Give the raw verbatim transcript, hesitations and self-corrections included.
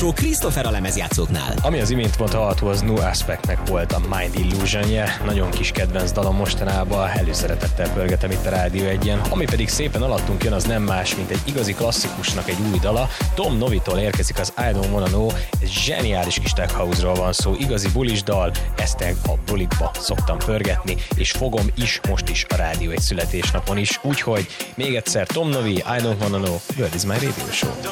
Show Christopher a lemezjátszóknál. Ami az imént volt hallható, az New Aspectnek volt a Mind Illusion-je. Nagyon kis kedvenc dalom mostanában, előszeretettel pörgetem itt a Rádió egyen. Ami pedig szépen alattunk jön, az nem más, mint egy igazi klasszikusnak egy új dala. Tom Novitól érkezik az I Don't Wanna Know. Ez zseniális kis tech house-ról van szó, igazi bulis dal. Ezt a bulikba szoktam pörgetni, és fogom is most is a Rádió egy születésnapon is. Úgyhogy még egyszer Tom Novi, I Don't Wanna Know, World is My Radio Show.